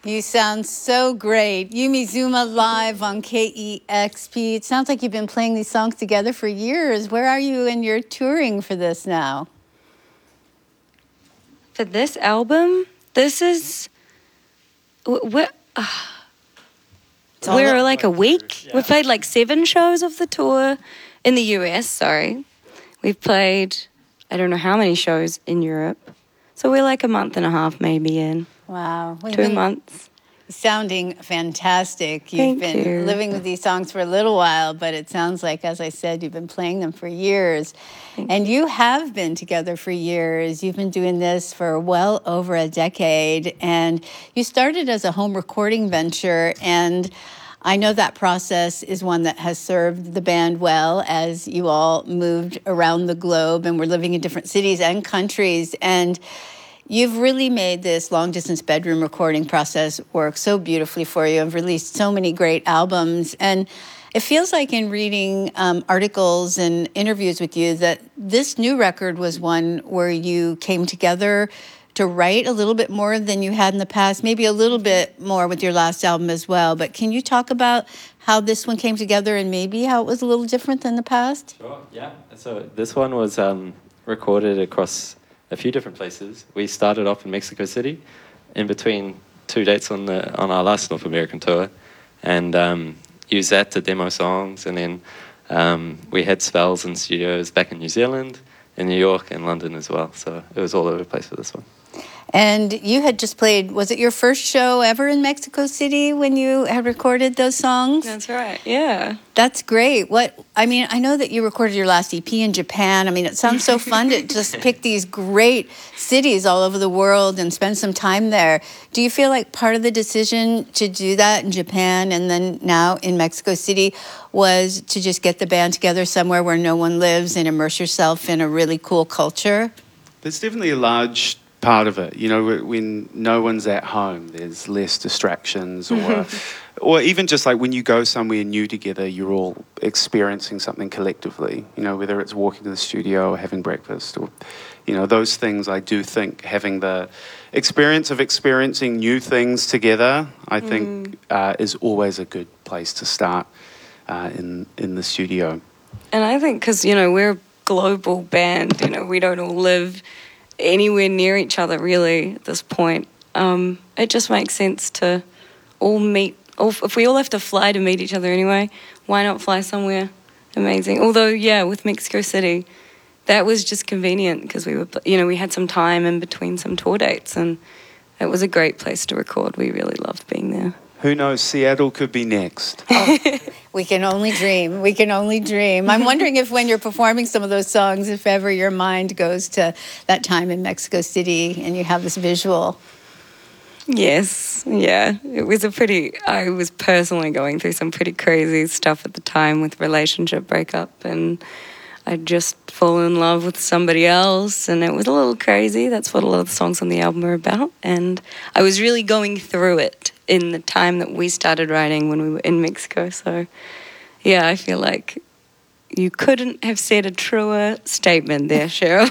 You sound so great. Yumi Zuma live on KEXP. It sounds like you've been playing these songs together for years. Where are you in your touring for this now? For this album, this is... We're like a week. We've played like 7 shows of the tour in the US, sorry. We've played, I don't know how many shows in Europe. So we're like a month and a half maybe in. Wow. 2 months. Sounding fantastic. You've been living with these songs for a little while, but it sounds like, as I said, you've been playing them for years. And you have been together for years. You've been doing this for well over a decade. And you started as a home recording venture, and I know that process is one that has served the band well as you all moved around the globe and were living in different cities and countries. And you've really made this long-distance bedroom recording process work so beautifully for you and released so many great albums. And it feels like in reading articles and interviews with you that this new record was one where you came together to write a little bit more than you had in the past, maybe a little bit more with your last album as well. But can you talk about how this one came together and maybe how it was a little different than the past? Sure, yeah. So this one was recorded across a few different places. We started off in Mexico City, in between 2 dates on our last North American tour, and used that to demo songs. And then we had spells in studios back in New Zealand, in New York, and London as well. So it was all over the place for this one. And you had just played, was it your first show ever in Mexico City when you had recorded those songs? That's right, yeah. That's great. I know that you recorded your last EP in Japan. I mean, it sounds so fun to just pick these great cities all over the world and spend some time there. Do you feel like part of the decision to do that in Japan and then now in Mexico City was to just get the band together somewhere where no one lives and immerse yourself in a really cool culture? There's definitely a large part of it. You know, when no one's at home, there's less distractions, or even just like when you go somewhere new together, you're all experiencing something collectively, you know, whether it's walking to the studio or having breakfast or, you know, those things. I do think having the experience of experiencing new things together, I think, is always a good place to start in the studio. And I think because, you know, we're a global band, you know, we don't all live anywhere near each other really at this point. It just makes sense to all meet. If we all have to fly to meet each other anyway, why not fly somewhere amazing? Although, yeah, with Mexico City, that was just convenient because we had some time in between some tour dates, and it was a great place to record. We really loved being there. Who knows, Seattle could be next. We can only dream. We can only dream. I'm wondering if when you're performing some of those songs, if ever your mind goes to that time in Mexico City and you have this visual. Yes, yeah. I was personally going through some pretty crazy stuff at the time with relationship breakup, and I'd just fallen in love with somebody else, and it was a little crazy. That's what a lot of the songs on the album are about. And I was really going through it in the time that we started writing when we were in Mexico. So, yeah, I feel like you couldn't have said a truer statement there, Cheryl.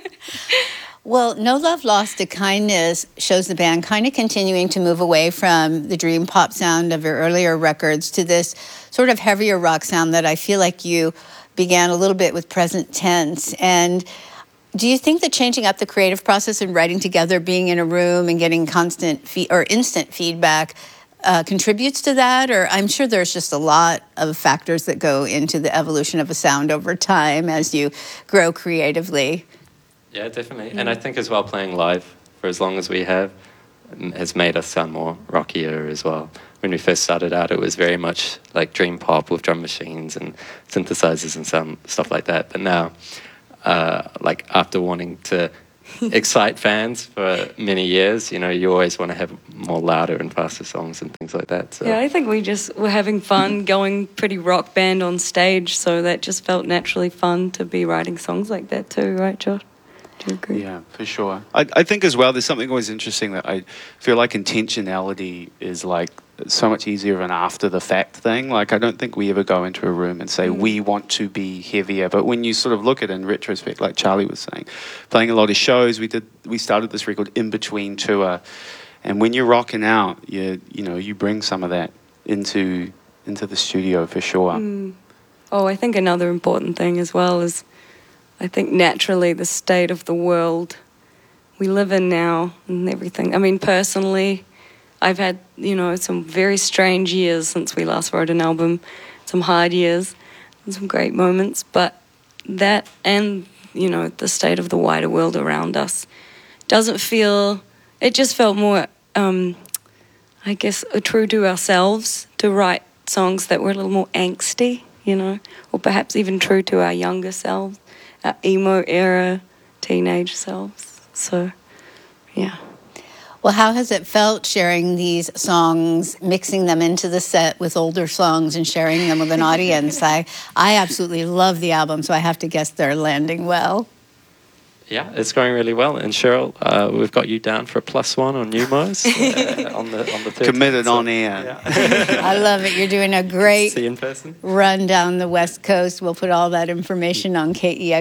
Well, No Love Lost to Kindness shows the band kind of continuing to move away from the dream pop sound of your earlier records to this sort of heavier rock sound that I feel like you began a little bit with Present Tense. And do you think that changing up the creative process and writing together, being in a room and getting constant or instant feedback contributes to that? Or I'm sure there's just a lot of factors that go into the evolution of a sound over time as you grow creatively. Yeah, definitely. And I think as well playing live for as long as we have has made us sound more rockier as well. When we first started out, it was very much like dream pop with drum machines and synthesizers and stuff like that. But now, like after wanting to excite fans for many years, you know, you always want to have more louder and faster songs and things like that. So. Yeah, I think we just were having fun going pretty rock band on stage, so that just felt naturally fun to be writing songs like that too, right, Josh? Do you agree? Yeah, for sure. I think as well, there's something always interesting that I feel like intentionality is like so much easier of an after the fact thing. Like I don't think we ever go into a room and say we want to be heavier, but when you sort of look at it in retrospect, like Charlie was saying, playing a lot of shows, we started this record in between tour, And when you're rocking out, you bring some of that into the studio for sure. Oh, I think another important thing as well is, I think naturally the state of the world we live in now and everything. I mean, personally, I've had, some very strange years since we last wrote an album, some hard years and some great moments, but that and, the state of the wider world around us it just felt more, I guess, true to ourselves to write songs that were a little more angsty, or perhaps even true to our younger selves, our emo era teenage selves. So, yeah. Well, how has it felt sharing these songs, mixing them into the set with older songs and sharing them with an audience? I absolutely love the album, so I have to guess they're landing well. Yeah, it's going really well. And Cheryl, we've got you down for a +1 on Neumos on the 13th. Committed on air. Yeah. I love it. You're doing a great See you in person. run down the West Coast. We'll put all that information on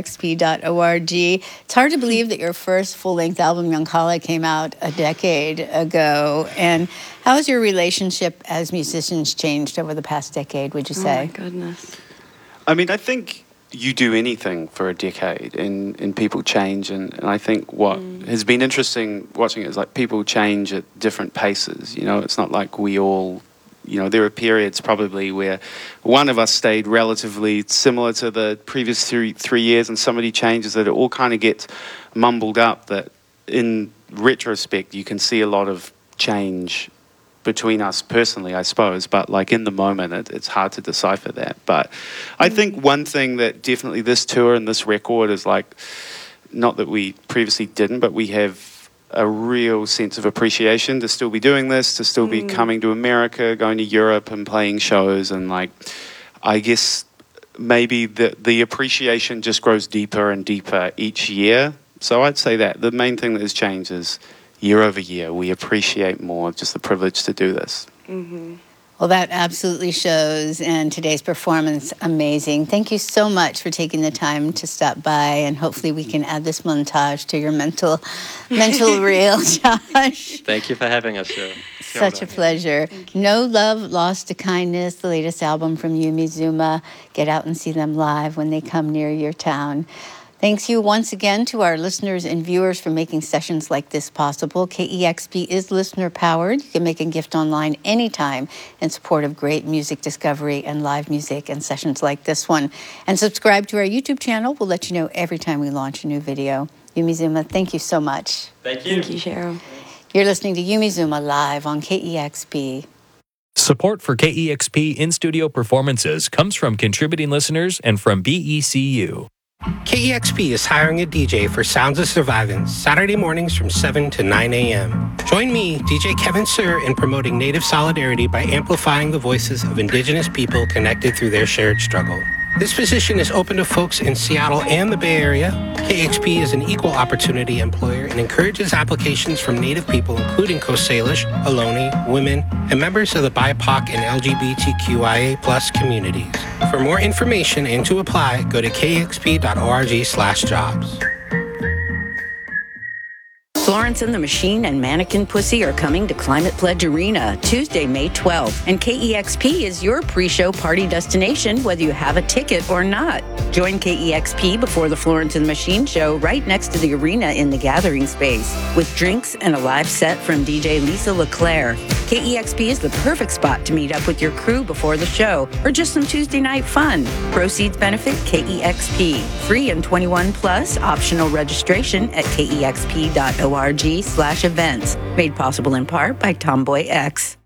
kexp.org. It's hard to believe that your first full-length album, Young Kala, came out a decade ago. And how has your relationship as musicians changed over the past decade, would you say? Oh, my goodness. I mean, I think you do anything for a decade and people change. And I think what has been interesting watching it is like people change at different paces. It's not like we all, there are periods probably where one of us stayed relatively similar to the previous three years and somebody changes that it all kind of gets mumbled up, that in retrospect you can see a lot of change between us personally, I suppose, but like in the moment it's hard to decipher that. But I think one thing that definitely this tour and this record is like, not that we previously didn't, but we have a real sense of appreciation to still be doing this, to still be coming to America, going to Europe and playing shows, and like, I guess maybe the appreciation just grows deeper and deeper each year. So I'd say that the main thing that has changed is year over year, we appreciate more just the privilege to do this. Mm-hmm. Well, that absolutely shows, and today's performance, amazing. Thank you so much for taking the time to stop by, and hopefully we can add this montage to your mental reel, Josh. Thank you for having us, Cheryl. Such a pleasure. No Love Lost to Kindness, the latest album from Yumi Zouma. Get out and see them live when they come near your town. Thanks you once again to our listeners and viewers for making sessions like this possible. KEXP is listener-powered. You can make a gift online anytime in support of great music discovery and live music and sessions like this one. And subscribe to our YouTube channel. We'll let you know every time we launch a new video. Yumi Zouma, thank you so much. Thank you. Thank you, Cheryl. You're listening to Yumi Zouma live on KEXP. Support for KEXP in-studio performances comes from contributing listeners and from BECU. KEXP is hiring a DJ for Sounds of Survivance, Saturday mornings from 7 to 9 a.m. Join me, DJ Kevin Sir, in promoting Native solidarity by amplifying the voices of Indigenous people connected through their shared struggle. This position is open to folks in Seattle and the Bay Area. KEXP is an equal opportunity employer and encourages applications from Native people, including Coast Salish, Ohlone, women, and members of the BIPOC and LGBTQIA+ communities. For more information and to apply, go to kexp.org/jobs. Florence and the Machine and Mannequin Pussy are coming to Climate Pledge Arena Tuesday, May 12th. And KEXP is your pre-show party destination, whether you have a ticket or not. Join KEXP before the Florence and the Machine show right next to the arena in the gathering space, with drinks and a live set from DJ Lisa LeClaire. KEXP is the perfect spot to meet up with your crew before the show, or just some Tuesday night fun. Proceeds benefit KEXP. Free and 21 plus, optional registration at kexp.org/events. Made possible in part by Tomboy X.